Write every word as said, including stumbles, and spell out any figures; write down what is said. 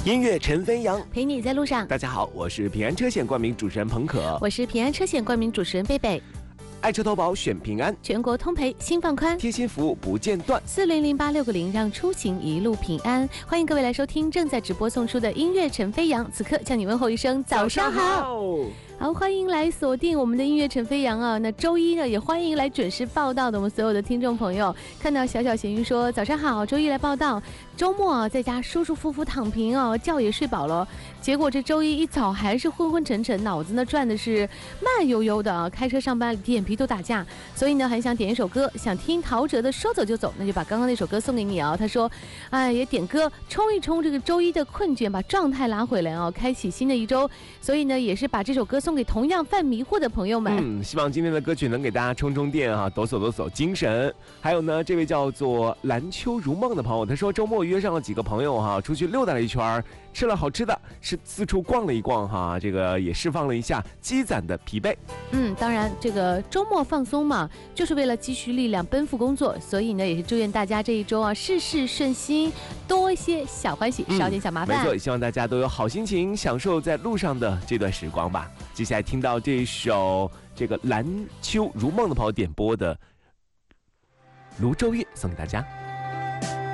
音乐陈飞扬， 陪你在路上。 大家好，我是平安车险冠名主持人彭可， 我是平安车险冠名主持人贝贝。 爱车投保选平安， 全国通赔心放宽， 贴心服务不间断。四零零八六个零，让出行一路平安。欢迎各位来收听正在直播送出的音乐陈飞扬，此刻向你问候一声早上好。好，欢迎来锁定我们的音乐陈飞扬啊！那周一呢，也欢迎来准时报道的我们所有的听众朋友。看到小小咸鱼说早上好，周一来报道。周末啊，在家舒舒服服躺平哦，觉也睡饱了。结果这周一一早还是昏昏沉沉，脑子呢转的是慢悠悠的啊，开车上班眼皮都打架。所以呢，很想点一首歌，想听陶喆的《说走就走》，那就把刚刚那首歌送给你啊。他说，哎，也点歌冲一冲这个周一的困倦，把状态拉回来哦，开启新的一周。所以呢，也是把这首歌送给同样犯迷糊的朋友们。 嗯，希望今天的歌曲能给大家充充电啊，抖擞抖擞精神。还有呢，这位叫做蓝秋如梦的朋友，他说周末约上了几个朋友哈，出去溜达了一圈，吃了好吃的，是四处逛了一逛哈，这个也释放了一下积攒的疲惫。 嗯，当然这个周末放松嘛，就是为了积蓄力量奔赴工作，所以呢，也是祝愿大家这一周啊事事顺心，多一些小欢喜，少点小麻烦。 嗯、没错，希望大家都有好心情，享受在路上的这段时光吧。接下来听到这首这个蓝秋如梦的朋友点播的《泸州月》，送给大家。